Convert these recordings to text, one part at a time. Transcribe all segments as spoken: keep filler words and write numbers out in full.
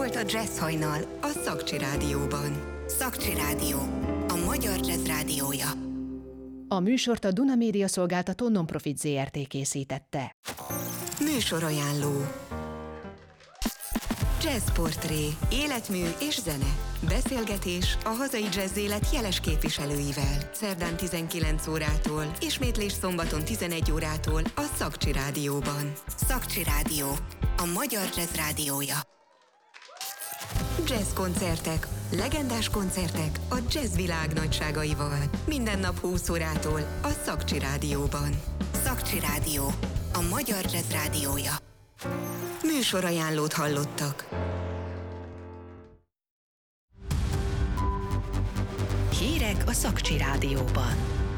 volt a Jazz Hajnal a Szakcsi Rádióban. Szakcsi Rádió, a magyar jazz rádiója. A műsort a Duna Média Szolgáltató Nonprofit zé er té készítette. Műsorajánló. Jazzportré, életmű és zene. Beszélgetés a hazai jazz élet jeles képviselőivel. Szerdán tizenkilenc órától, ismétlés szombaton tizenegy órától a Szakcsi Rádióban. Szakcsi Rádió, a magyar jazz rádiója. Jazz koncertek, legendás koncertek a jazz világ nagyságaival. Minden nap húsz órától a Szakcsi Rádióban. Szakcsi Rádió, a magyar jazz rádiója. Műsorajánlót hallottak. Hírek a Szakcsi Rádióban.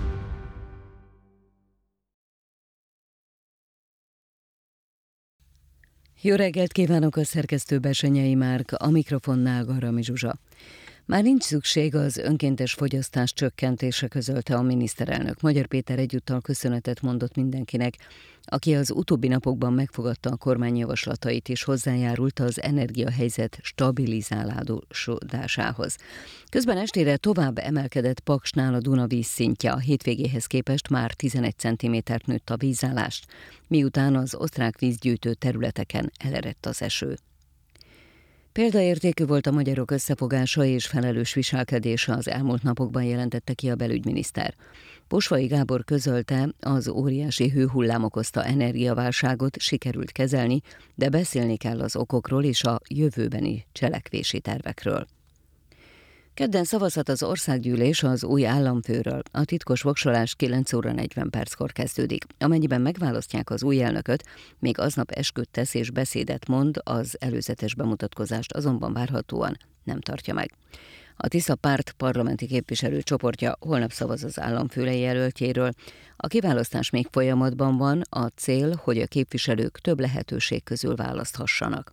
Jó reggelt kívánok, a szerkesztő Besenyei Márk, a mikrofonnál Garami Zsuzsa. Már nincs szükség az önkéntes fogyasztás csökkentése, közölte a miniszterelnök. Magyar Péter egyúttal köszönetet mondott mindenkinek, aki az utóbbi napokban megfogadta a kormány javaslatait és hozzájárult az energiahelyzet stabilizálódásához. Közben estére tovább emelkedett Paksnál a Duna vízszintje, a hétvégéhez képest már tizenegy centimétert nőtt a vízállást, miután az osztrák vízgyűjtő területeken elerett az eső. Példaértékű volt a magyarok összefogása és felelős viselkedése, az elmúlt napokban jelentette ki a belügyminiszter. Posvai Gábor közölte, az óriási hőhullám okozta energiaválságot sikerült kezelni, de beszélni kell az okokról és a jövőbeni cselekvési tervekről. Kedden szavazhat az országgyűlés az új államfőről. A titkos voksolás kilenc óra negyven perckor kezdődik. Amennyiben megválasztják az új elnököt, még aznap esküt tesz és beszédet mond, az előzetes bemutatkozást azonban várhatóan nem tartja meg. A Tisza párt parlamenti képviselő csoportja holnap szavaz az államfő jelöltjéről. A kiválasztás még folyamatban van, a cél, hogy a képviselők több lehetőség közül választhassanak.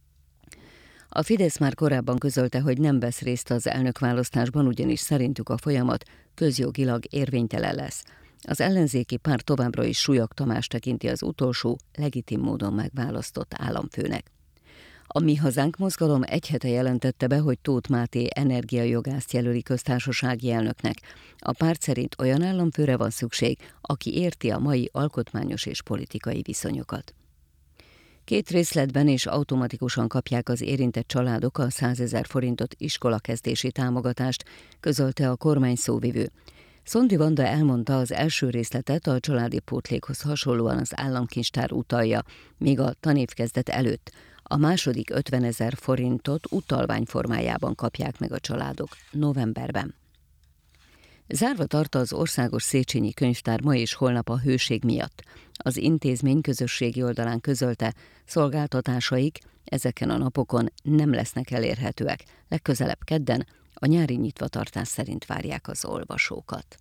A Fidesz már korábban közölte, hogy nem vesz részt az elnökválasztásban, ugyanis szerintük a folyamat közjogilag érvénytelen lesz. Az ellenzéki párt továbbra is Súlyog Tamás tekinti az utolsó, legitim módon megválasztott államfőnek. A Mi Hazánk mozgalom egy hete jelentette be, hogy Tóth Máté energiajogászt jelöli köztársasági elnöknek. A párt szerint olyan államfőre van szükség, aki érti a mai alkotmányos és politikai viszonyokat. Két részletben és automatikusan kapják az érintett családok a százezer forintot iskolakezdési támogatást, közölte a kormány szóvivő. Szondi Vanda elmondta, az első részletet a családi pótlékhoz hasonlóan az államkincstár utalja, míg a tanévkezdet előtt. A második ötvenezer forintot utalvány formájában kapják meg a családok novemberben. Zárva tart az Országos Széchenyi Könyvtár ma és holnap a hőség miatt. Az intézmény közösségi oldalán közölte, szolgáltatásaik ezeken a napokon nem lesznek elérhetőek. Legközelebb kedden a nyári nyitvatartás szerint várják az olvasókat.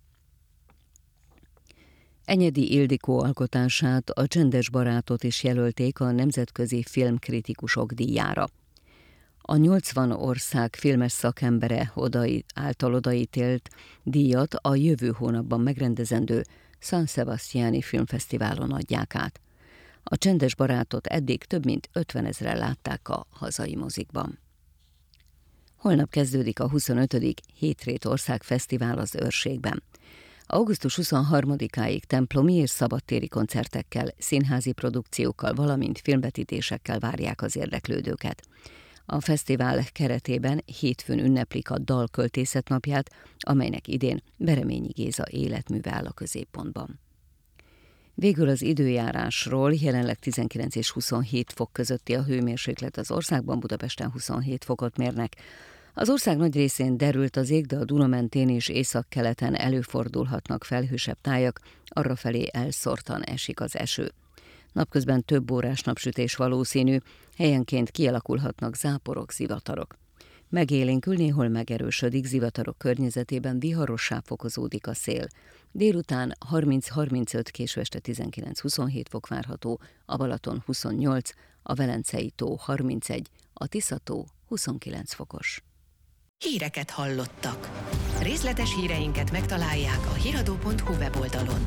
Enyedi Ildikó alkotását, A csendes barátot is jelölték a Nemzetközi Filmkritikusok díjára. A nyolcvan ország filmes szakembere odai, által odaítélt díjat a jövő hónapban megrendezendő San Sebastiani Filmfesztiválon adják át. A csendes barátot eddig több mint ötvenezren látták a hazai mozikban. Holnap kezdődik a huszonötödik Hétrét Ország Fesztivál az Őrségben. augusztus huszonharmadikáig templomi és szabadtéri koncertekkel, színházi produkciókkal, valamint filmvetítésekkel várják az érdeklődőket. A fesztivál keretében hétfőn ünneplik a Dalköltészet napját, amelynek idén Bereményi Géza életműve áll a középpontban. Végül az időjárásról: jelenleg tizenkilenc és huszonhét fok közötti a hőmérséklet az országban, Budapesten huszonhét fokot mérnek. Az ország nagy részén derült az ég, de a Duna mentén és északkeleten előfordulhatnak felhősebb tájak, arrafelé elszórtan esik az eső. Napközben több órás napsütés valószínű, helyenként kialakulhatnak záporok, zivatarok. Megélénkül, néhol megerősödik, zivatarok környezetében viharossá fokozódik a szél. Délután harminc-harmincöt, késő este tizenkilenc-huszonhét fok várható, a Balaton huszonnyolc, a Velencei tó harmincegy, a Tisza-tó huszonkilenc fokos. Híreket hallottak. Részletes híreinket megtalálják a hiradó pont hu weboldalon.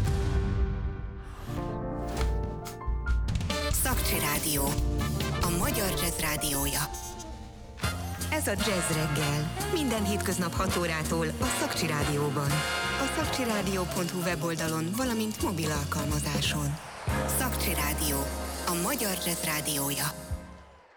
Szakcsi Rádió, a magyar jazz rádiója. Ez a Jazz Reggel. Minden hétköznap hat órától a Szakcsi Rádióban. A szakcsirádió pont hu weboldalon, valamint mobil alkalmazáson. Szakcsi Rádió. A magyar jazz rádiója.